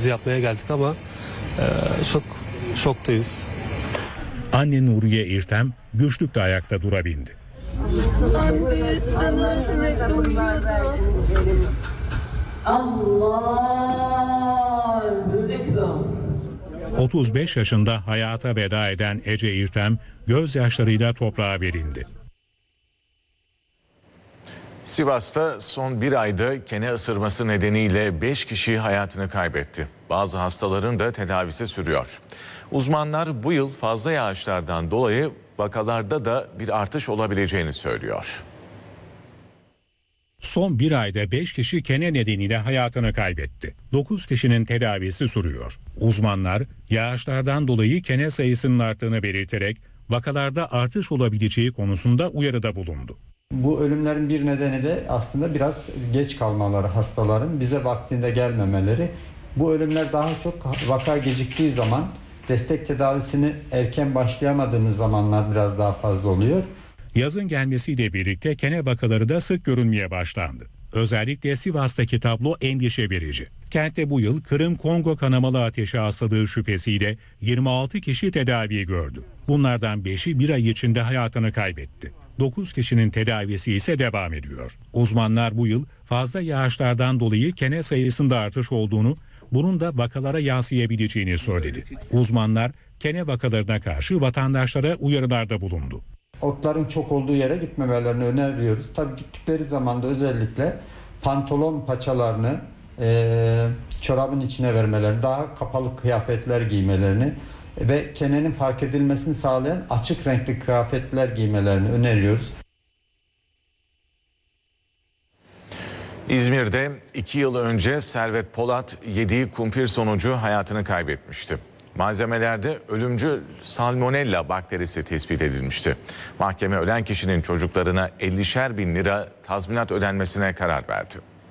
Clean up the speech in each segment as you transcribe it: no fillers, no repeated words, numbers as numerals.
işimizi yapmaya geldik ama çok şoktayız. Anne Nuriye İrtem güçlükle ayakta durabildi. Allahu Ekber. 35 yaşında hayata veda eden Ece İrtem gözyaşlarıyla toprağa verildi. Sivas'ta son bir ayda kene ısırması nedeniyle 5 kişi hayatını kaybetti. Bazı hastaların da tedavisi sürüyor. Uzmanlar bu yıl fazla yağışlardan dolayı vakalarda da bir artış olabileceğini söylüyor. Son bir ayda 5 kişi kene nedeniyle hayatını kaybetti. 9 kişinin tedavisi sürüyor. Uzmanlar yağışlardan dolayı kene sayısının arttığını belirterek vakalarda artış olabileceği konusunda uyarıda bulundu. Bu ölümlerin bir nedeni de aslında biraz geç kalmaları, hastaların bize vaktinde gelmemeleri. Bu ölümler daha çok vaka geciktiği zaman, destek tedavisini erken başlayamadığımız zamanlar biraz daha fazla oluyor. Yazın gelmesiyle birlikte kene vakaları da sık görünmeye başlandı. Özellikle Sivas'taki tablo endişe verici. Kentte bu yıl Kırım-Kongo kanamalı ateşi hastalığı şüphesiyle 26 kişi tedavi gördü. Bunlardan 5'i bir ay içinde hayatını kaybetti. 9 kişinin tedavisi ise devam ediyor. Uzmanlar bu yıl fazla yağışlardan dolayı kene sayısında artış olduğunu, bunun da vakalara yansıyabileceğini söyledi. Uzmanlar kene vakalarına karşı vatandaşlara uyarılarda bulundu. Otların çok olduğu yere gitmemelerini öneriyoruz. Tabii gittikleri zaman da özellikle pantolon paçalarını çorabın içine vermelerini, daha kapalı kıyafetler giymelerini ve kenenin fark edilmesini sağlayan açık renkli kıyafetler giymelerini öneriyoruz. İzmir'de 2 yıl önce Servet Polat yediği kumpir sonucu hayatını kaybetmişti. Malzemelerde ölümcül salmonella bakterisi tespit edilmişti. Mahkeme ölen kişinin çocuklarına 50'şer bin lira tazminat ödenmesine karar verdi.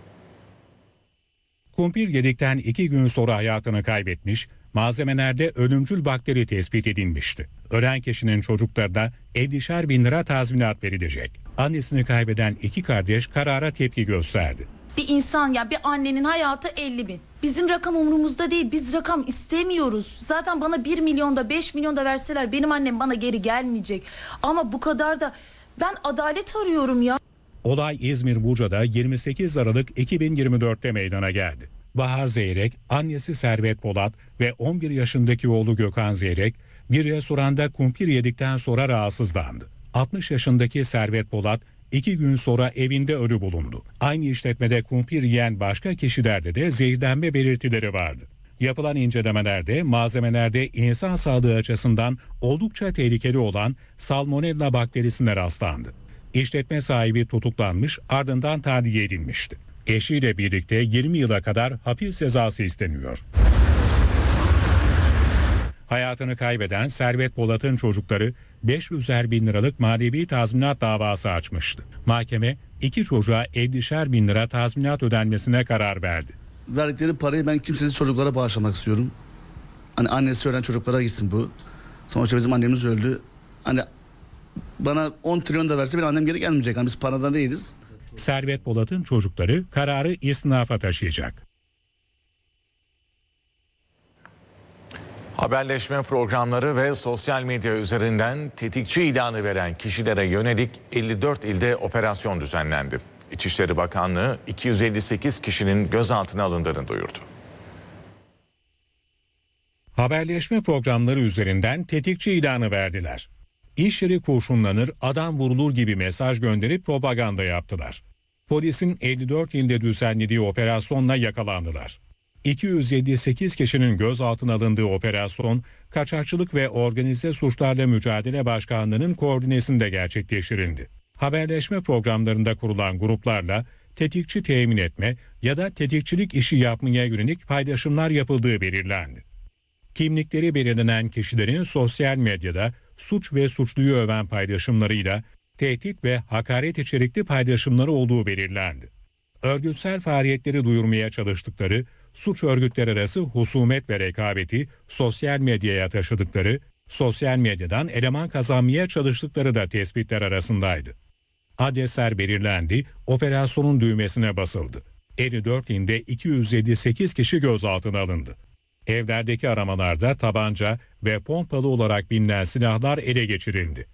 Kumpir yedikten 2 gün sonra hayatını kaybetmiş, malzemelerde ölümcül bakteri tespit edilmişti. Ölen kişinin çocuklarına 50'şer bin lira tazminat verilecek. Annesini kaybeden 2 kardeş karara tepki gösterdi. Bir insan, ya bir annenin hayatı 50 bin. Bizim rakam umurumuzda değil. Biz rakam istemiyoruz. Zaten bana 1 milyon da 5 milyon da verseler benim annem bana geri gelmeyecek. Ama bu kadar da ben adalet arıyorum ya. Olay İzmir Buca'da 28 Aralık 2024'te meydana geldi. Bahar Zeyrek, annesi Servet Polat ve 11 yaşındaki oğlu Gökhan Zeyrek bir restoranda kumpir yedikten sonra rahatsızlandı. 60 yaşındaki Servet Polat 2 gün sonra evinde ölü bulundu. Aynı işletmede kumpir yiyen başka kişilerde de zehirlenme belirtileri vardı. Yapılan incelemelerde malzemelerde insan sağlığı açısından oldukça tehlikeli olan salmonella bakterisine rastlandı. İşletme sahibi tutuklanmış, ardından tahliye edilmişti. Eşiyle birlikte 20 yıla kadar hapis cezası isteniyor. Hayatını kaybeden Servet Polat'ın çocukları 500'er bin liralık manevi tazminat davası açmıştı. Mahkeme 2 çocuğa 50'şer bin lira tazminat ödenmesine karar verdi. Verdikleri parayı ben kimsesiz çocuklara bağışlamak istiyorum. Hani annesi ölen çocuklara gitsin bu. Sonuçta bizim annemiz öldü. Hani bana 10 trilyon da verse benim annem geri gelmeyecek. Hani biz paradan değiliz. Servet Polat'ın çocukları kararı istinafa taşıyacak. Haberleşme programları ve sosyal medya üzerinden tetikçi ilanı veren kişilere yönelik 54 ilde operasyon düzenlendi. İçişleri Bakanlığı 258 kişinin gözaltına alındığını duyurdu. Haberleşme programları üzerinden tetikçi ilanı verdiler. İş yeri kurşunlanır, adam vurulur gibi mesaj gönderip propaganda yaptılar. Polisin 54 ilde düzenlediği operasyonla yakalandılar. 278 kişinin gözaltına alındığı operasyon, Kaçakçılık ve Organize Suçlarla Mücadele Başkanlığı'nın koordinesinde gerçekleştirildi. Haberleşme programlarında kurulan gruplarla tetikçi temin etme ya da tetikçilik işi yapmaya yönelik paylaşımlar yapıldığı belirlendi. Kimlikleri belirlenen kişilerin sosyal medyada suç ve suçluyu öven paylaşımlarıyla tehdit ve hakaret içerikli paylaşımları olduğu belirlendi. Örgütsel faaliyetleri duyurmaya çalıştıkları, suç örgütleri arası husumet ve rekabeti sosyal medyaya taşıdıkları, sosyal medyadan eleman kazanmaya çalıştıkları da tespitler arasındaydı. Adresler belirlendi, operasyonun düğmesine basıldı. 54 ilde 258 kişi gözaltına alındı. Evlerdeki aramalarda tabanca ve pompalı olarak bilinen silahlar ele geçirildi.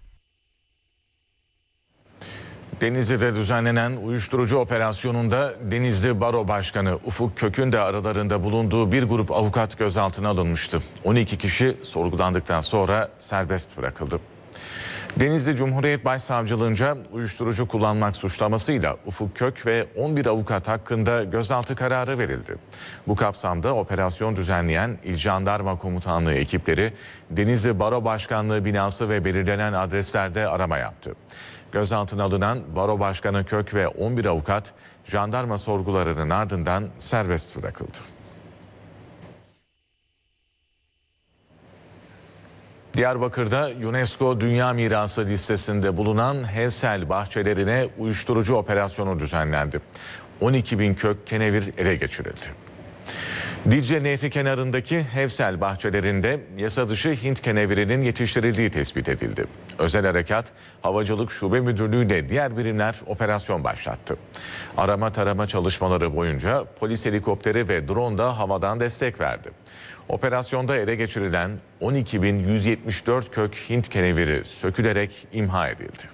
Denizli'de düzenlenen uyuşturucu operasyonunda Denizli Baro Başkanı Ufuk Kök'ün de aralarında bulunduğu bir grup avukat gözaltına alınmıştı. 12 kişi sorgulandıktan sonra serbest bırakıldı. Denizli Cumhuriyet Başsavcılığınca uyuşturucu kullanmak suçlamasıyla Ufuk Kök ve 11 avukat hakkında gözaltı kararı verildi. Bu kapsamda operasyon düzenleyen İl Jandarma Komutanlığı ekipleri Denizli Baro Başkanlığı binası ve belirlenen adreslerde arama yaptı. Gözaltına alınan Baro Başkanı Kök ve 11 avukat jandarma sorgularının ardından serbest bırakıldı. Diyarbakır'da UNESCO Dünya Mirası listesinde bulunan Hevsel bahçelerine uyuşturucu operasyonu düzenlendi. 12.000 kök kenevir ele geçirildi. Dicle Nehri kenarındaki Hevsel bahçelerinde yasa dışı Hint kenevirinin yetiştirildiği tespit edildi. Özel Harekat Havacılık Şube Müdürlüğü ile diğer birimler operasyon başlattı. Arama tarama çalışmaları boyunca polis helikopteri ve drone da havadan destek verdi. Operasyonda ele geçirilen 12.174 kök Hint keneviri sökülerek imha edildi.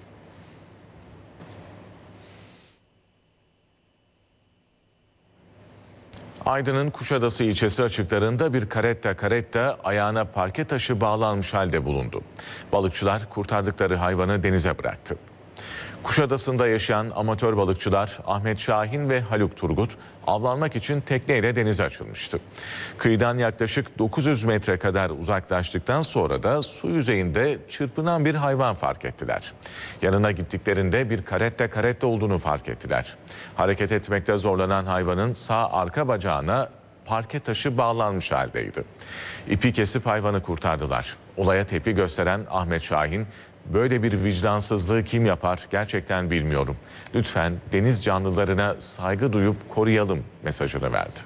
Aydın'ın Kuşadası ilçesi açıklarında bir karetta ayağına parke taşı bağlanmış halde bulundu. Balıkçılar kurtardıkları hayvanı denize bıraktı. Kuşadası'nda yaşayan amatör balıkçılar Ahmet Şahin ve Haluk Turgut avlanmak için tekneyle denize açılmıştı. Kıyıdan yaklaşık 900 metre kadar uzaklaştıktan sonra da su yüzeyinde çırpınan bir hayvan fark ettiler. Yanına gittiklerinde bir karetta olduğunu fark ettiler. Hareket etmekte zorlanan hayvanın sağ arka bacağına parke taşı bağlanmış haldeydi. İpi kesip hayvanı kurtardılar. Olaya tepki gösteren Ahmet Şahin, "Böyle bir vicdansızlığı kim yapar gerçekten bilmiyorum. Lütfen deniz canlılarına saygı duyup koruyalım" mesajını verdi.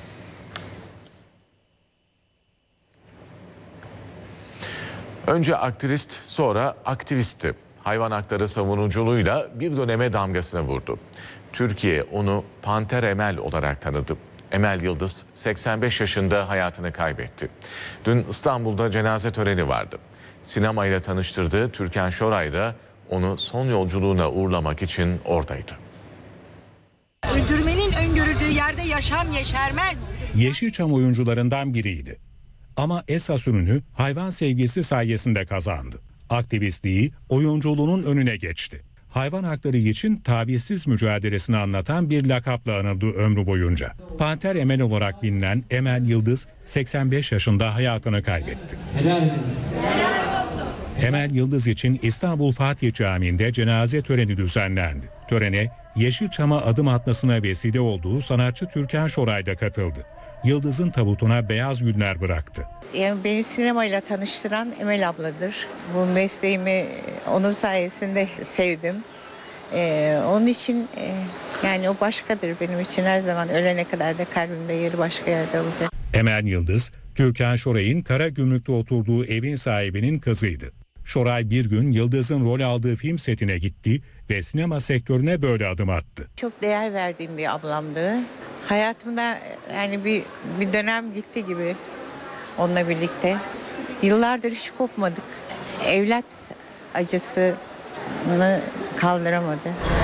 Önce aktivist, sonra aktivistti. Hayvan hakları savunuculuğuyla bir döneme damgasını vurdu. Türkiye onu Panter Emel olarak tanıdı. Emel Yıldız 85 yaşında hayatını kaybetti. Dün İstanbul'da cenaze töreni vardı. Sinemayla tanıştırdığı Türkan Şoray da onu son yolculuğuna uğurlamak için oradaydı. Öldürmenin öngörüldüğü yerde yaşam yeşermez. Yeşilçam oyuncularından biriydi. Ama esas ününü hayvan sevgisi sayesinde kazandı. Aktivistliği oyunculuğunun önüne geçti. Hayvan hakları için tavizsiz mücadelesini anlatan bir lakapla anıldı ömrü boyunca. Panter Emel olarak bilinen Emel Yıldız 85 yaşında hayatını kaybetti. Helal ediniz. Emel Yıldız için İstanbul Fatih Camii'nde cenaze töreni düzenlendi. Törene Yeşilçam'a adım atmasına vesile olduğu sanatçı Türkan Şoray da katıldı. Yıldız'ın tabutuna beyaz güller bıraktı. Yani beni sinemayla tanıştıran Emel abladır. Bu mesleğimi onun sayesinde sevdim. Onun için yani o başkadır benim için, her zaman ölene kadar da kalbimde yeri başka yerde olacak. Emel Yıldız, Türkan Şoray'ın Karagümrük'te oturduğu evin sahibinin kızıydı. Şoray bir gün Yıldız'ın rol aldığı film setine gitti ve sinema sektörüne böyle adım attı. Çok değer verdiğim bir ablamdı. Hayatımda yani bir dönem gitti gibi onunla birlikte. Yıllardır hiç kopmadık. Evlat acısını kaldıramadı.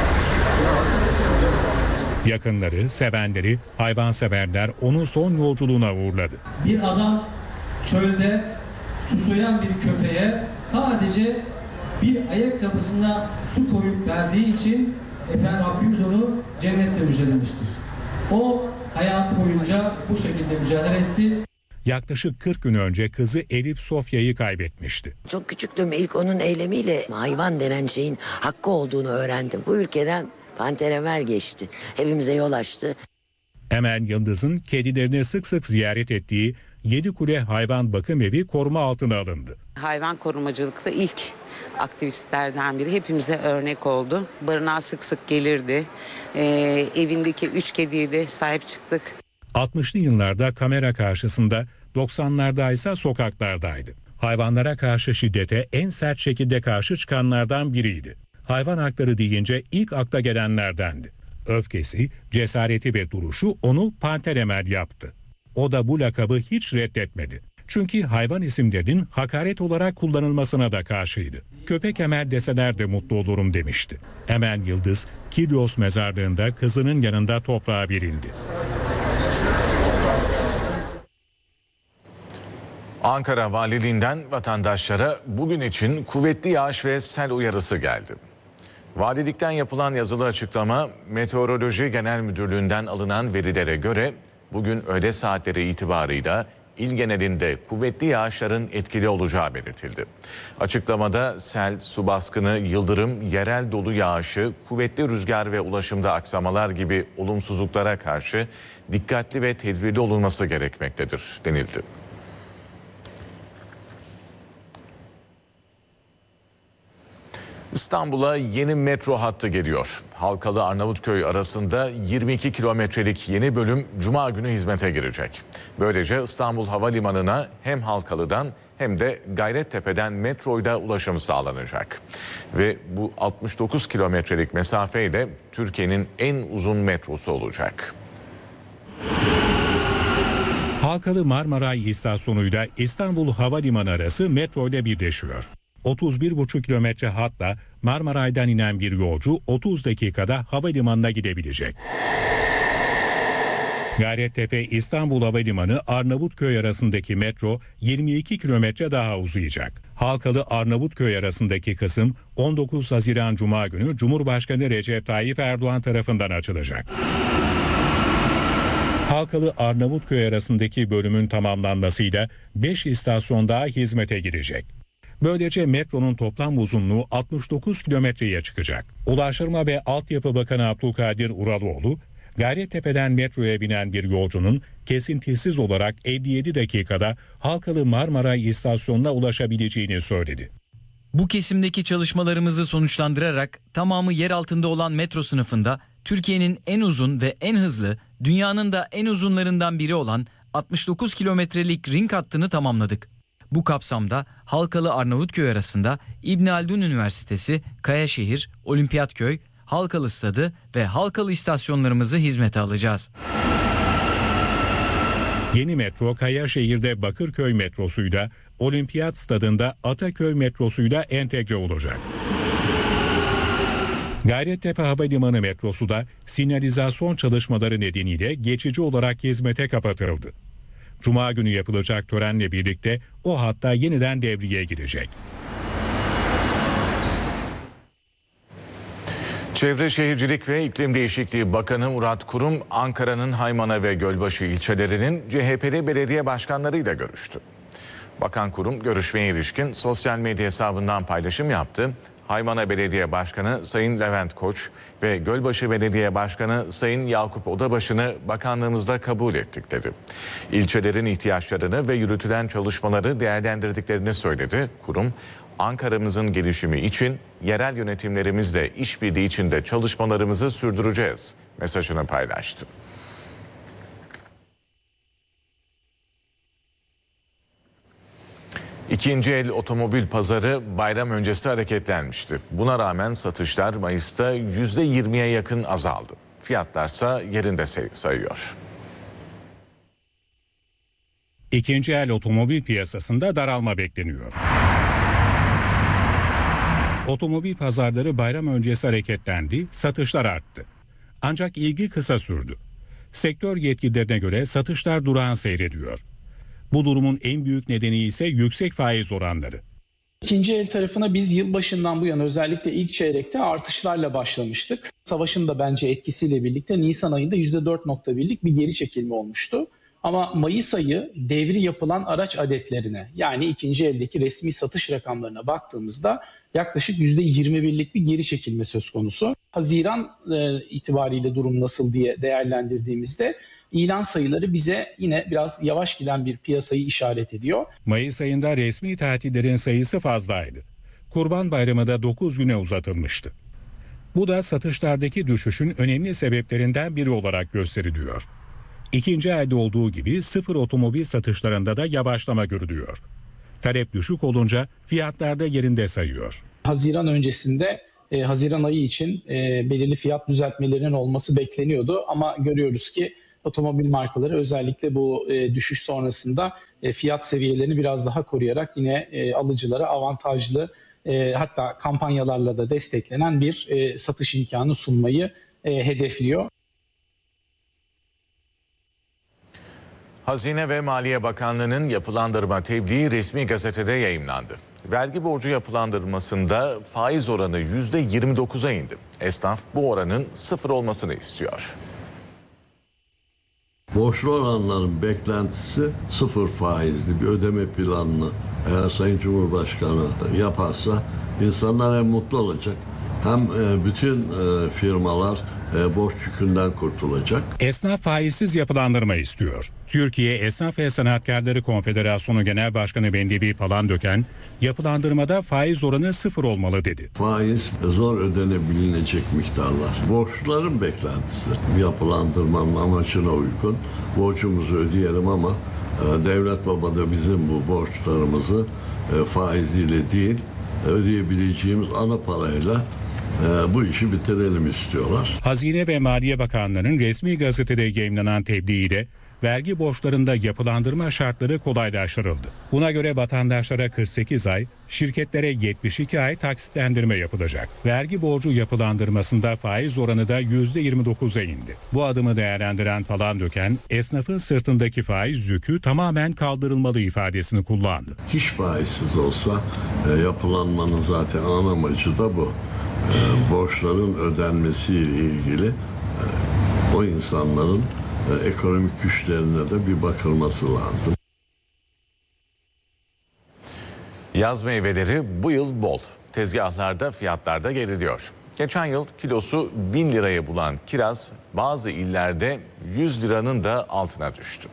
Yakınları, sevenleri, hayvanseverler onu son yolculuğuna uğurladı. Bir adam çölde susayan bir köpeğe sadece bir ayakkabısına su koyup verdiği için Rabbimiz onu cennette müjdelemiştir. O hayatı boyunca bu şekilde mücadele etti. Yaklaşık 40 gün önce kızı Elif Sofya'yı kaybetmişti. Çok küçüktüm, ilk onun eylemiyle hayvan denen şeyin hakkı olduğunu öğrendim. Bu ülkeden Panter Emel geçti. Evimize yol açtı. Emel Yıldız'ın kedilerini sık sık ziyaret ettiği Yedikule Hayvan Bakım Evi koruma altına alındı. Hayvan korumacılıkta ilk aktivistlerden biri, hepimize örnek oldu. Barınağa sık sık gelirdi. Evindeki 3 kediye de sahip çıktık. 60'lı yıllarda kamera karşısında, 90'larda ise sokaklardaydı. Hayvanlara karşı şiddete en sert şekilde karşı çıkanlardan biriydi. Hayvan hakları deyince ilk akla gelenlerdendi. Öfkesi, cesareti ve duruşu onu Panter Emel yaptı. O da bu lakabı hiç reddetmedi. Çünkü hayvan isimlerinin hakaret olarak kullanılmasına da karşıydı. Köpek Emel deseler de mutlu olurum demişti. Emel Yıldız, Kilyos mezarlığında kızının yanında toprağa verildi. Ankara Valiliğinden vatandaşlara bugün için kuvvetli yağış ve sel uyarısı geldi. Valilikten yapılan yazılı açıklama, Meteoroloji Genel Müdürlüğü'nden alınan verilere göre bugün öğle saatleri itibarıyla il genelinde kuvvetli yağışların etkili olacağı belirtildi. Açıklamada sel, su baskını, yıldırım, yerel dolu yağışı, kuvvetli rüzgar ve ulaşımda aksamalar gibi olumsuzluklara karşı dikkatli ve tedbirli olunması gerekmektedir denildi. İstanbul'a yeni metro hattı geliyor. Halkalı-Arnavutköy arasında 22 kilometrelik yeni bölüm Cuma günü hizmete girecek. Böylece İstanbul Havalimanı'na hem Halkalı'dan hem de Gayrettepe'den metroyla ulaşım sağlanacak. Ve bu 69 kilometrelik mesafeyle Türkiye'nin en uzun metrosu olacak. Halkalı Marmaray istasyonuyla İstanbul Havalimanı arası metro ile birleşiyor. 31,5 kilometre hatla Marmaray'dan inen bir yolcu 30 dakikada havalimanına gidebilecek. Gayrettepe İstanbul Havalimanı Arnavutköy arasındaki metro 22 kilometre daha uzayacak. Halkalı Arnavutköy arasındaki kısım 19 Haziran Cuma günü Cumhurbaşkanı Recep Tayyip Erdoğan tarafından açılacak. Halkalı Arnavutköy arasındaki bölümün tamamlanmasıyla 5 istasyon daha hizmete girecek. Böylece metronun toplam uzunluğu 69 kilometreye çıkacak. Ulaştırma ve Altyapı Bakanı Abdülkadir Uraloğlu, Gayrettepe'den metroya binen bir yolcunun kesintisiz olarak 57 dakikada Halkalı Marmaray istasyonuna ulaşabileceğini söyledi. Bu kesimdeki çalışmalarımızı sonuçlandırarak tamamı yer altında olan metro sınıfında Türkiye'nin en uzun ve en hızlı, dünyanın da en uzunlarından biri olan 69 kilometrelik ring hattını tamamladık. Bu kapsamda Halkalı Arnavutköy arasında İbn Haldun Üniversitesi, Kayaşehir, Olimpiyatköy, Halkalı Stadı ve Halkalı istasyonlarımızı hizmete alacağız. Yeni metro Kayaşehir'de Bakırköy metrosuyla, Olimpiyat Stadı'nda Ataköy metrosuyla entegre olacak. Gayrettepe Havalimanı metrosu da sinyalizasyon çalışmaları nedeniyle geçici olarak hizmete kapatıldı. Cuma günü yapılacak törenle birlikte o hatta yeniden devreye girecek. Çevre Şehircilik ve İklim Değişikliği Bakanı Murat Kurum, Ankara'nın Haymana ve Gölbaşı ilçelerinin CHP'li belediye başkanlarıyla görüştü. Bakan Kurum görüşmeye ilişkin sosyal medya hesabından paylaşım yaptı. Haymana Belediye Başkanı Sayın Levent Koç ve Gölbaşı Belediye Başkanı Sayın Yakup Odabaşı'nı bakanlığımızda kabul ettik dedi. İlçelerin ihtiyaçlarını ve yürütülen çalışmaları değerlendirdiklerini söyledi. Kurum, Ankara'mızın gelişimi için yerel yönetimlerimizle işbirliği içinde çalışmalarımızı sürdüreceğiz mesajını paylaştı. İkinci el otomobil pazarı bayram öncesi hareketlenmişti. Buna rağmen satışlar Mayıs'ta %20'ye yakın azaldı. Fiyatlarsa yerinde sayıyor. İkinci el otomobil piyasasında daralma bekleniyor. Otomobil pazarları bayram öncesi hareketlendi, satışlar arttı. Ancak ilgi kısa sürdü. Sektör yetkililerine göre satışlar durağan seyrediyor. Bu durumun en büyük nedeni ise yüksek faiz oranları. İkinci el tarafına biz yılbaşından bu yana özellikle ilk çeyrekte artışlarla başlamıştık. Savaşın da bence etkisiyle birlikte Nisan ayında %4.1'lik bir geri çekilme olmuştu. Ama Mayıs ayı devri yapılan araç adetlerine, yani ikinci eldeki resmi satış rakamlarına baktığımızda yaklaşık %21'lik bir geri çekilme söz konusu. Haziran itibariyle durum nasıl diye değerlendirdiğimizde ilan sayıları bize yine biraz yavaş giden bir piyasayı işaret ediyor. Mayıs ayında resmi tatillerin sayısı fazlaydı. Kurban Bayramı da 9 güne uzatılmıştı. Bu da satışlardaki düşüşün önemli sebeplerinden biri olarak gösteriliyor. İkinci elde olduğu gibi sıfır otomobil satışlarında da yavaşlama görülüyor. Talep düşük olunca fiyatlar da yerinde sayıyor. Haziran öncesinde Haziran ayı için belirli fiyat düzeltmelerinin olması bekleniyordu ama görüyoruz ki otomobil markaları özellikle bu düşüş sonrasında fiyat seviyelerini biraz daha koruyarak yine alıcılara avantajlı hatta kampanyalarla da desteklenen bir satış imkanı sunmayı hedefliyor. Hazine ve Maliye Bakanlığı'nın yapılandırma tebliği resmi gazetede yayımlandı. Vergi borcu yapılandırmasında faiz oranı %29'a indi. Esnaf bu oranın 0 olmasını istiyor. Borçlu olanların beklentisi 0 faizli bir ödeme planını eğer Sayın Cumhurbaşkanı yaparsa insanlar hem mutlu olacak hem bütün firmalar borç yükünden kurtulacak. Esnaf faizsiz yapılandırma istiyor. Türkiye Esnaf ve Sanatkarları Konfederasyonu Genel Başkanı Bendevi Palandöken, yapılandırmada faiz oranı 0 olmalı dedi. Faiz zor ödenebilecek miktarlar. Borçluların beklentisi yapılandırmanın amacına uygun. Borcumuzu ödeyelim ama devlet babada bizim bu borçlarımızı faiziyle değil ödeyebileceğimiz ana parayla bu işi bitirelim istiyorlar. Hazine ve Maliye Bakanlığı'nın resmi gazetede yayımlanan tebliğiyle vergi borçlarında yapılandırma şartları kolaylaştırıldı. Buna göre vatandaşlara 48 ay, şirketlere 72 ay taksitlendirme yapılacak. Vergi borcu yapılandırmasında faiz oranı da %29'a indi. Bu adımı değerlendiren Palandöken, esnafın sırtındaki faiz yükü tamamen kaldırılmalı ifadesini kullandı. Hiç faizsiz olsa yapılanmanın zaten ana amacı da bu. Borçların ödenmesiyle ilgili o insanların ekonomik güçlerine de bir bakılması lazım. Yaz meyveleri bu yıl bol. Tezgahlarda fiyatlar da geriliyor. Geçen yıl kilosu 1000 liraya bulan kiraz bazı illerde 100 liranın da altına düştü.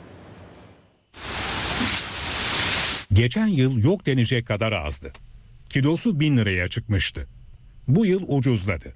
Geçen yıl yok denecek kadar azdı. Kilosu 1000 liraya çıkmıştı. Bu yıl ucuzladı.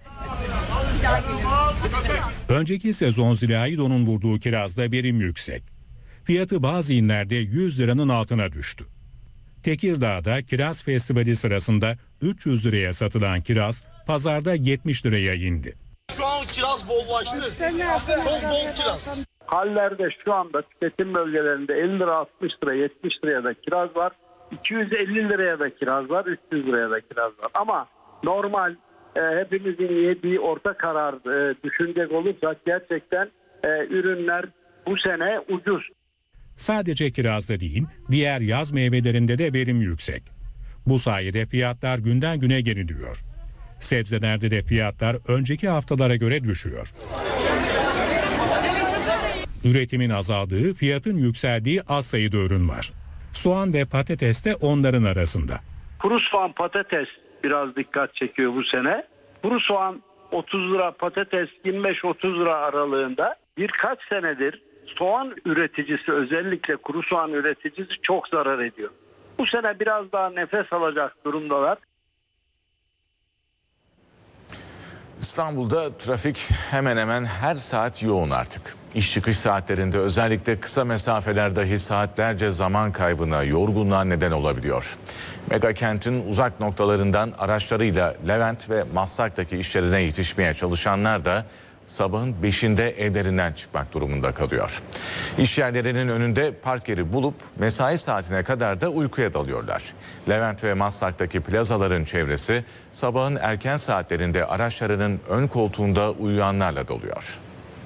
Önceki sezon Zilaidon'un vurduğu kirazda verim yüksek. Fiyatı bazı illerde 100 liranın altına düştü. Tekirdağ'da Kiraz Festivali sırasında 300 liraya satılan kiraz pazarda 70 liraya indi. Şu an kiraz bollaştı. Çok bol kiraz. Hallerde şu anda tüketim bölgelerinde 50 lira, 60 lira, 70 liraya da kiraz var. 250 liraya da kiraz var, 300 liraya da kiraz var. Ama normal hepimizin yediği orta karar düşünecek olursak gerçekten ürünler bu sene ucuz. Sadece kirazda değil, diğer yaz meyvelerinde de verim yüksek. Bu sayede fiyatlar günden güne geriliyor. Sebzelerde de fiyatlar önceki haftalara göre düşüyor. Üretimin azaldığı, fiyatın yükseldiği az sayıda ürün var. Soğan ve patates de onların arasında. Kuru soğan, patates biraz dikkat çekiyor bu sene. Kuru soğan 30 lira, patates 25-30 lira aralığında. Birkaç senedir soğan üreticisi, özellikle kuru soğan üreticisi çok zarar ediyor. Bu sene biraz daha nefes alacak durumdalar. İstanbul'da trafik hemen hemen her saat yoğun artık. İş çıkış saatlerinde özellikle kısa mesafeler dahi saatlerce zaman kaybına, yorgunluğa neden olabiliyor. Mega kentin uzak noktalarından araçlarıyla Levent ve Maslak'taki işlerine yetişmeye çalışanlar da sabahın 5'inde evlerinden çıkmak durumunda kalıyor. İş yerlerinin önünde park yeri bulup mesai saatine kadar da uykuya dalıyorlar. Levent ve Maslak'taki plazaların çevresi sabahın erken saatlerinde araçlarının ön koltuğunda uyuyanlarla doluyor.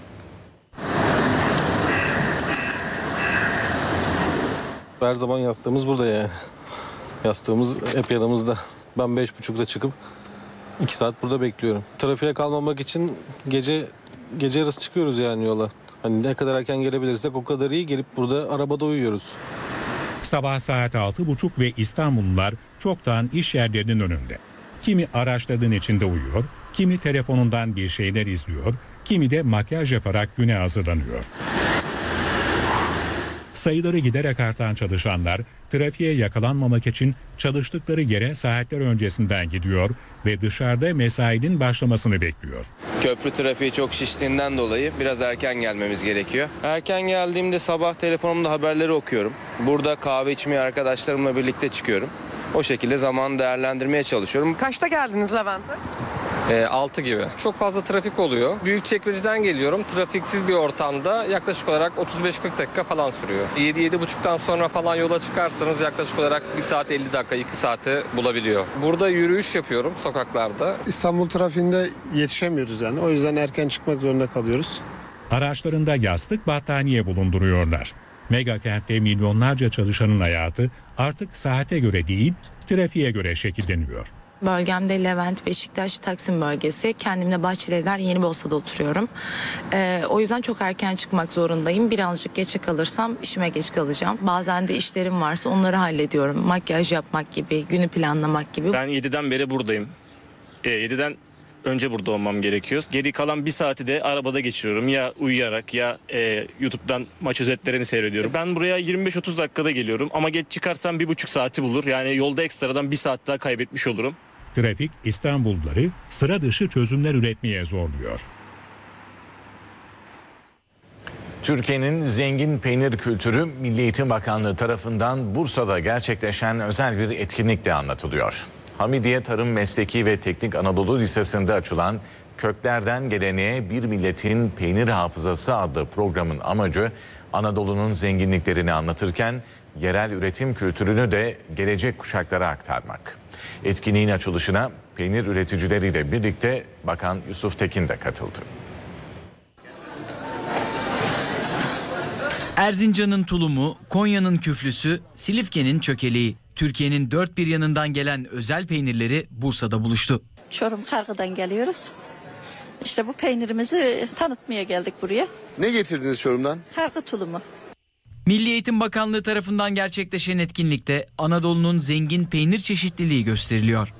Her zaman yastığımız burada yani. Yastığımız hep yanımızda. Ben 5.30'da çıkıp 2 saat burada bekliyorum. Trafiğe kalmamak için gece yarısı çıkıyoruz yani yola. Hani ne kadar erken gelebilirsek o kadar iyi, gelip burada arabada uyuyoruz. Sabah saat 6.30 ve İstanbullular çoktan iş yerlerinin önünde. Kimi araçların içinde uyuyor, kimi telefonundan bir şeyler izliyor, kimi de makyaj yaparak güne hazırlanıyor. Sayıları giderek artan çalışanlar trafiğe yakalanmamak için çalıştıkları yere saatler öncesinden gidiyor ve dışarıda mesainin başlamasını bekliyor. Köprü trafiği çok şiştiğinden dolayı biraz erken gelmemiz gerekiyor. Erken geldiğimde sabah telefonumda haberleri okuyorum. Burada kahve içmeye arkadaşlarımla birlikte çıkıyorum. O şekilde zamanı değerlendirmeye çalışıyorum. Kaçta geldiniz Levent'e? 6 gibi. Çok fazla trafik oluyor. Büyükçekmece'den geliyorum. Trafiksiz bir ortamda yaklaşık olarak 35-40 dakika falan sürüyor. 7-7.30'dan sonra falan yola çıkarsanız yaklaşık olarak 1 saat 50 dakika 2 saati bulabiliyor. Burada yürüyüş yapıyorum sokaklarda. İstanbul trafiğinde yetişemiyoruz yani. O yüzden erken çıkmak zorunda kalıyoruz. Araçlarında yastık, battaniye bulunduruyorlar. Mega kentte milyonlarca çalışanın hayatı artık saate göre değil, trafiğe göre şekilleniyor. Bölgemde Levent, Beşiktaş, Taksim bölgesi. Kendimle Bahçelievler, Yenibosna'da oturuyorum. O yüzden çok erken çıkmak zorundayım. Birazcık geçe kalırsam işime geç kalacağım. Bazen de işlerim varsa onları hallediyorum. Makyaj yapmak gibi, günü planlamak gibi. Ben 7'den beri buradayım. 7'den önce burada olmam gerekiyor. Geri kalan 1 saati de arabada geçiriyorum. Ya uyuyarak ya YouTube'dan maç özetlerini seyrediyorum. Ben buraya 25-30 dakikada geliyorum ama geç çıkarsam 1,5 saati bulur. Yani yolda ekstradan 1 saat daha kaybetmiş olurum. Trafik İstanbulluları sıra dışı çözümler üretmeye zorluyor. Türkiye'nin zengin peynir kültürü Milli Eğitim Bakanlığı tarafından Bursa'da gerçekleşen özel bir etkinlikle anlatılıyor. Hamidiye Tarım Mesleki ve Teknik Anadolu Lisesi'nde açılan Köklerden Geleneğe Bir Milletin Peynir Hafızası adlı programın amacı Anadolu'nun zenginliklerini anlatırken yerel üretim kültürünü de gelecek kuşaklara aktarmak. Etkinliğin açılışına peynir üreticileriyle birlikte Bakan Yusuf Tekin de katıldı. Erzincan'ın tulumu, Konya'nın küflüsü, Silifke'nin çökeleği. Türkiye'nin dört bir yanından gelen özel peynirleri Bursa'da buluştu. Çorum Kargı'dan geliyoruz. İşte bu peynirimizi tanıtmaya geldik buraya. Ne getirdiniz Çorum'dan? Kargı tulumu. Milli Eğitim Bakanlığı tarafından gerçekleşen etkinlikte Anadolu'nun zengin peynir çeşitliliği gösteriliyor.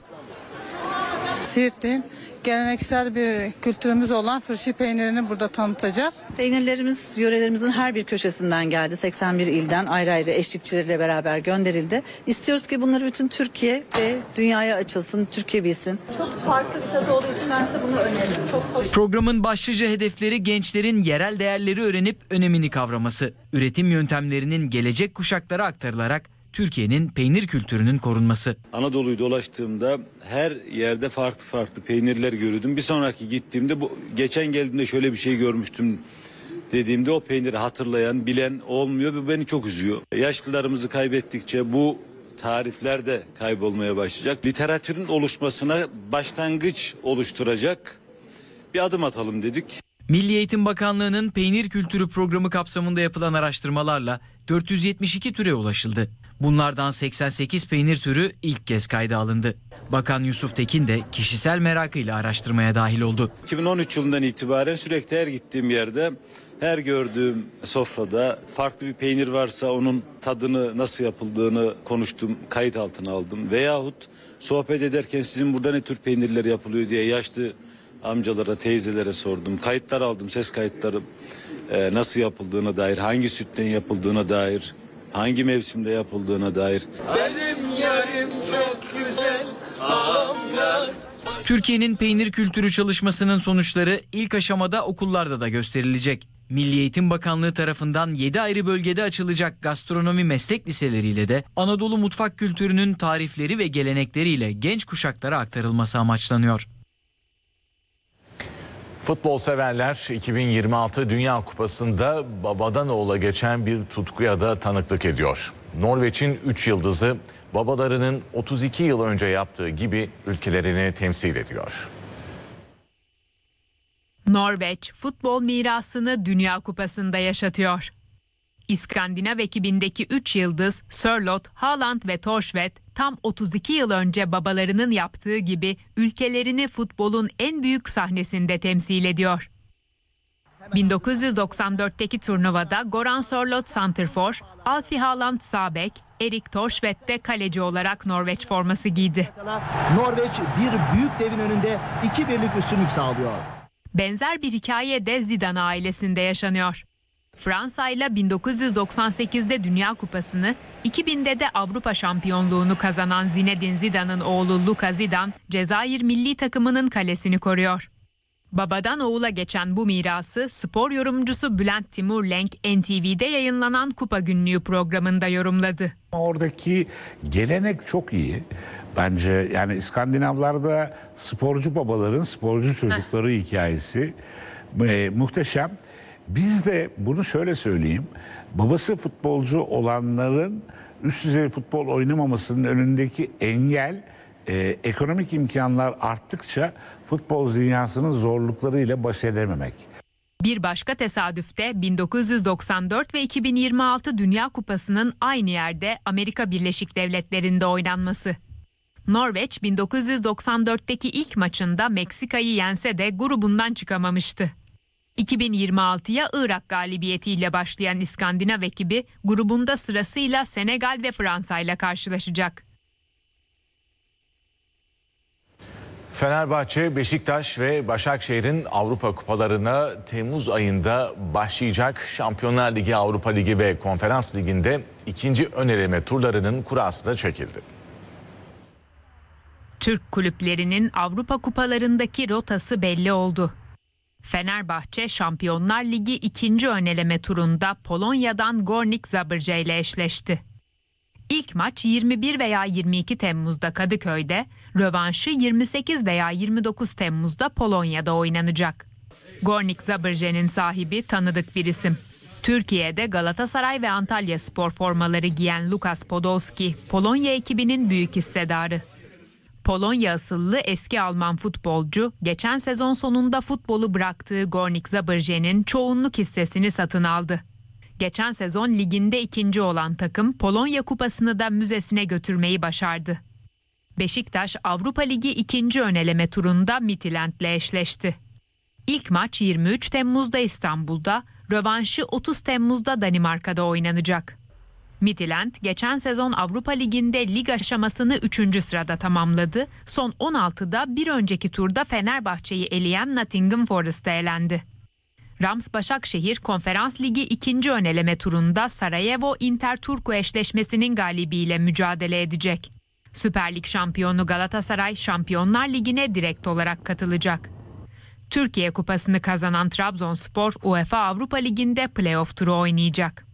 Siirt'teyim. Geleneksel bir kültürümüz olan fırşı peynirini burada tanıtacağız. Peynirlerimiz yörelerimizin her bir köşesinden geldi. 81 ilden ayrı ayrı eşlikçileriyle beraber gönderildi. İstiyoruz ki bunları bütün Türkiye ve dünyaya açılsın, Türkiye bilsin. Çok farklı bir tat olduğu için ben size bunu öneririm. Çok hoş. Programın başlıca hedefleri gençlerin yerel değerleri öğrenip önemini kavraması. Üretim yöntemlerinin gelecek kuşaklara aktarılarak Türkiye'nin peynir kültürünün korunması. Anadolu'yu dolaştığımda her yerde farklı peynirler görüyordum. Bir sonraki gittiğimde geçen geldiğimde şöyle bir şey görmüştüm dediğimde o peyniri hatırlayan, bilen olmuyor ve beni çok üzüyor. Yaşlılarımızı kaybettikçe bu tarifler de kaybolmaya başlayacak. Literatürün oluşmasına başlangıç oluşturacak bir adım atalım dedik. Milli Eğitim Bakanlığı'nın peynir kültürü programı kapsamında yapılan araştırmalarla 472 türe ulaşıldı. Bunlardan 88 peynir türü ilk kez kayda alındı. Bakan Yusuf Tekin de kişisel merakıyla araştırmaya dahil oldu. 2013 yılından itibaren sürekli her gittiğim yerde, her gördüğüm sofrada farklı bir peynir varsa onun tadını nasıl yapıldığını konuştum, kayıt altına aldım. Veyahut sohbet ederken sizin burada ne tür peynirler yapılıyor diye yaşlı amcalara, teyzelere sordum. Kayıtlar aldım, ses kayıtları nasıl yapıldığına dair, hangi sütten yapıldığına dair, hangi mevsimde yapıldığına dair. Benim yarim çok güzel, ağamlar. Türkiye'nin peynir kültürü çalışmasının sonuçları ilk aşamada okullarda da gösterilecek. Milli Eğitim Bakanlığı tarafından 7 ayrı bölgede açılacak gastronomi meslek liseleriyle de Anadolu mutfak kültürünün tarifleri ve gelenekleriyle genç kuşaklara aktarılması amaçlanıyor. Futbol severler 2026 Dünya Kupası'nda babadan oğula geçen bir tutkuya da tanıklık ediyor. Norveç'in 3 yıldızı babalarının 32 yıl önce yaptığı gibi ülkelerini temsil ediyor. Norveç futbol mirasını Dünya Kupası'nda yaşatıyor. İskandinav ekibindeki 3 yıldız Sørloth, Haaland ve Thorstvedt tam 32 yıl önce babalarının yaptığı gibi ülkelerini futbolun en büyük sahnesinde temsil ediyor. 1994'teki turnuvada Goran Sørloth santrfor, Alfie Haaland sağ bek, Erik Thorstvedt de kaleci olarak Norveç forması giydi. Norveç bir büyük devin önünde 2-1'lik üstünlük sağlıyor. Benzer bir hikaye de Zidane ailesinde yaşanıyor. Fransa ile 1998'de Dünya Kupası'nı, 2000'de de Avrupa şampiyonluğunu kazanan Zinedine Zidane'ın oğlu Luka Zidane, Cezayir milli takımının kalesini koruyor. Babadan oğula geçen bu mirası spor yorumcusu Bülent Timurlenk NTV'de yayınlanan Kupa Günlüğü programında yorumladı. Oradaki gelenek çok iyi. Bence yani İskandinavlarda sporcu babaların sporcu çocukları hikayesi muhteşem. Biz de bunu şöyle söyleyeyim. Babası futbolcu olanların üst düzey futbol oynamamasının önündeki engel ekonomik imkanlar arttıkça futbol dünyasının zorluklarıyla baş edememek. Bir başka tesadüfte 1994 ve 2026 Dünya Kupası'nın aynı yerde Amerika Birleşik Devletleri'nde oynanması. Norveç 1994'teki ilk maçında Meksika'yı yense de grubundan çıkamamıştı. 2026'ya Irak galibiyetiyle başlayan İskandinav ekibi grubunda sırasıyla Senegal ve Fransa ile karşılaşacak. Fenerbahçe, Beşiktaş ve Başakşehir'in Avrupa Kupalarına Temmuz ayında başlayacak. Şampiyonlar Ligi, Avrupa Ligi ve Konferans Ligi'nde ikinci ön eleme turlarının kurası da çekildi. Türk kulüplerinin Avrupa Kupalarındaki rotası belli oldu. Fenerbahçe Şampiyonlar Ligi ikinci ön eleme turunda Polonya'dan Górnik Zabrze ile eşleşti. İlk maç 21 veya 22 Temmuz'da Kadıköy'de, rövanşı 28 veya 29 Temmuz'da Polonya'da oynanacak. Górnik Zabrze'nin sahibi tanıdık bir isim. Türkiye'de Galatasaray ve Antalyaspor formaları giyen Lukas Podolski, Polonya ekibinin büyük hissedarı. Polonya asıllı eski Alman futbolcu, geçen sezon sonunda futbolu bıraktığı Górnik Zabrze'nin çoğunluk hissesini satın aldı. Geçen sezon liginde ikinci olan takım Polonya Kupası'nı da müzesine götürmeyi başardı. Beşiktaş Avrupa Ligi ikinci ön eleme turunda Midtjylland'le eşleşti. İlk maç 23 Temmuz'da İstanbul'da, rövanşı 30 Temmuz'da Danimarka'da oynanacak. Midtjylland geçen sezon Avrupa Ligi'nde lig aşamasını 3. sırada tamamladı. Son 16'da bir önceki turda Fenerbahçe'yi eleyen Nottingham Forest'a elendi. Rams Başakşehir Konferans Ligi ikinci ön eleme turunda Sarajevo Inter Turku eşleşmesinin galibiyle mücadele edecek. Süper Lig şampiyonu Galatasaray Şampiyonlar Ligi'ne direkt olarak katılacak. Türkiye Kupası'nı kazanan Trabzonspor UEFA Avrupa Ligi'nde playoff turu oynayacak.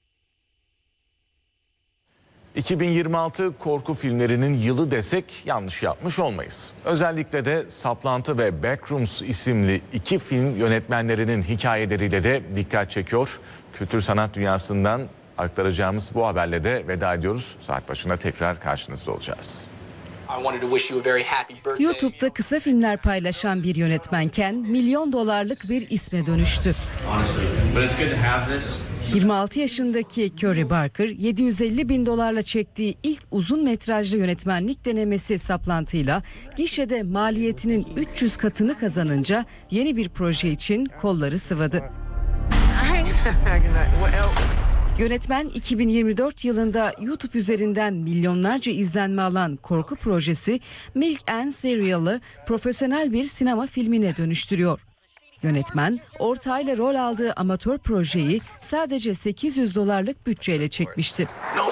2026 korku filmlerinin yılı desek yanlış yapmış olmayız. Özellikle de Saplantı ve Backrooms isimli iki film yönetmenlerinin hikayeleriyle de dikkat çekiyor. Kültür sanat dünyasından aktaracağımız bu haberle de veda ediyoruz. Saat başında tekrar karşınızda olacağız. YouTube'da kısa filmler paylaşan bir yönetmenken milyon dolarlık bir isme dönüştü. 26 yaşındaki Curry Barker, 750 bin dolarla çektiği ilk uzun metrajlı yönetmenlik denemesi Saplantı'yla gişede maliyetinin 300 katını kazanınca yeni bir proje için kolları sıvadı. Yönetmen 2024 yılında YouTube üzerinden milyonlarca izlenme alan korku projesi Milk and Cereal'ı profesyonel bir sinema filmine dönüştürüyor. Yönetmen, ortağıyla rol aldığı amatör projeyi sadece 800 dolarlık bütçeyle çekmişti.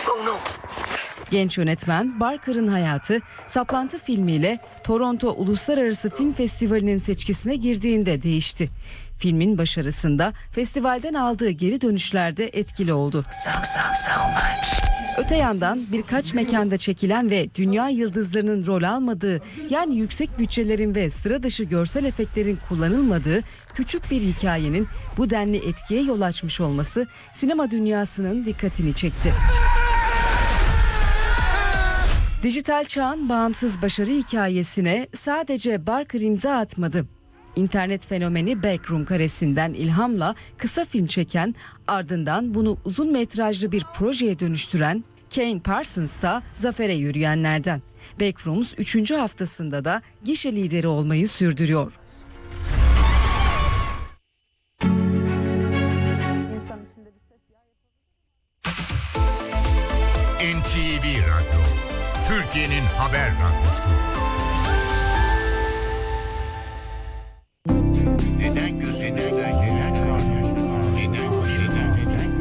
Genç yönetmen Barker'ın hayatı Saplantı filmiyle Toronto Uluslararası Film Festivali'nin seçkisine girdiğinde değişti. Filmin başarısında festivalden aldığı geri dönüşlerde etkili oldu. Öte yandan birkaç mekanda çekilen ve dünya yıldızlarının rol almadığı, yani yüksek bütçelerin ve sıra dışı görsel efektlerin kullanılmadığı küçük bir hikayenin bu denli etkiye yol açmış olması sinema dünyasının dikkatini çekti. Dijital çağın bağımsız başarı hikayesine sadece Barker imza atmadı. İnternet fenomeni Backroom karesinden ilhamla kısa film çeken, ardından bunu uzun metrajlı bir projeye dönüştüren Kane Parsons da zafere yürüyenlerden. Backrooms 3. haftasında da gişe lideri olmayı sürdürüyor. NTV Radyo, Türkiye'nin haber radyosu. Neden gözünüzde neden neden başında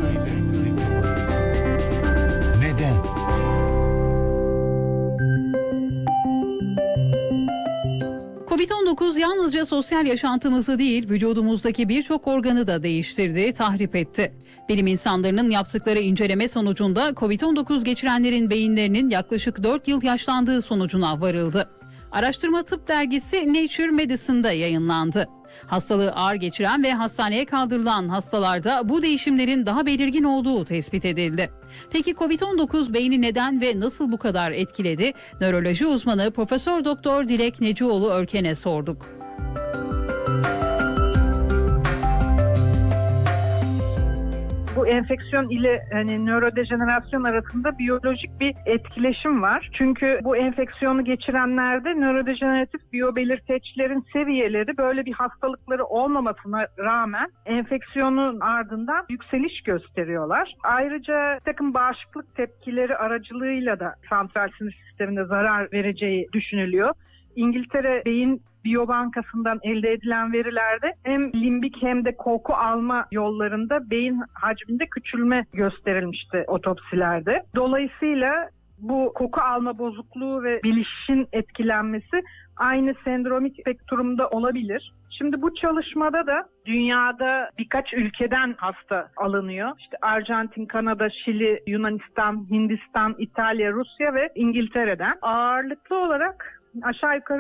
neden? Covid-19 Covid-19 yalnızca sosyal yaşantımızı değil, vücudumuzdaki birçok organı da değiştirdi, tahrip etti. Bilim insanlarının yaptıkları inceleme sonucunda Covid-19 geçirenlerin beyinlerinin yaklaşık 4 yıl yaşlandığı sonucuna varıldı. Araştırma Tıp dergisi Nature Medicine'da yayınlandı. Hastalığı ağır geçiren ve hastaneye kaldırılan hastalarda bu değişimlerin daha belirgin olduğu tespit edildi. Peki Covid-19 beyni neden ve nasıl bu kadar etkiledi? Nöroloji uzmanı Profesör Doktor Dilek Necioğlu Örken'e sorduk. Bu enfeksiyon ile nörodejenerasyon arasında biyolojik bir etkileşim var. Çünkü bu enfeksiyonu geçirenlerde nörodejeneratif biyobelirteçlerin seviyeleri böyle bir hastalıkları olmamasına rağmen enfeksiyonun ardından yükseliş gösteriyorlar. Ayrıca bir takım bağışıklık tepkileri aracılığıyla da santral sinir sistemine zarar vereceği düşünülüyor. İngiltere Beyin Biyobankası'ndan elde edilen verilerde hem limbik hem de koku alma yollarında beyin hacminde küçülme gösterilmişti otopsilerde. Dolayısıyla bu koku alma bozukluğu ve bilişin etkilenmesi aynı sendromik spektrumda olabilir. Şimdi bu çalışmada da dünyada birkaç ülkeden hasta alınıyor. İşte Arjantin, Kanada, Şili, Yunanistan, Hindistan, İtalya, Rusya ve İngiltere'den. Ağırlıklı olarak aşağı yukarı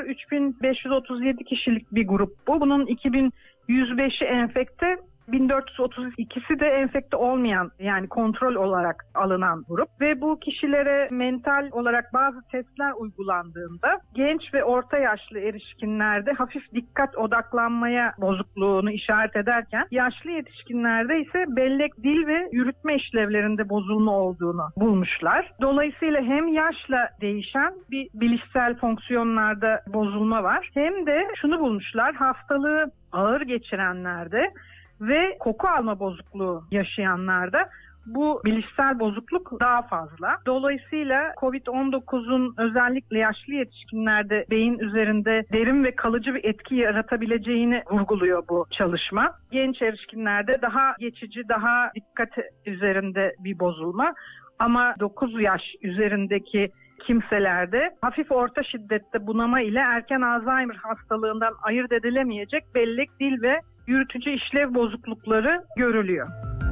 3537 kişilik bir grup bu. Bunun 2105'i enfekte, 1432'si de enfekte olmayan, yani kontrol olarak alınan grup. Ve bu kişilere mental olarak bazı testler uygulandığında genç ve orta yaşlı erişkinlerde hafif dikkat odaklanmaya bozukluğunu işaret ederken yaşlı yetişkinlerde ise bellek, dil ve yürütme işlevlerinde bozulma olduğunu bulmuşlar. Dolayısıyla hem yaşla değişen bir bilişsel fonksiyonlarda bozulma var, hem de şunu bulmuşlar: hastalığı ağır geçirenlerde ve koku alma bozukluğu yaşayanlarda bu bilişsel bozukluk daha fazla. Dolayısıyla Covid-19'un özellikle yaşlı yetişkinlerde beyin üzerinde derin ve kalıcı bir etki yaratabileceğini vurguluyor bu çalışma. Genç erişkinlerde daha geçici, daha dikkat üzerinde bir bozulma, ama 9 yaş üzerindeki kimselerde hafif orta şiddette bunama ile erken Alzheimer hastalığından ayırt edilemeyecek bellek, dil ve yürütücü işlev bozuklukları görülüyor.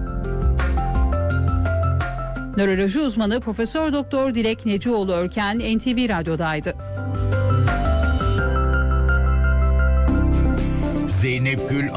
Nöroloji uzmanı Profesör Doktor Dilek Necioğlu Örken NTV Radyo'daydı. Zeynep Gül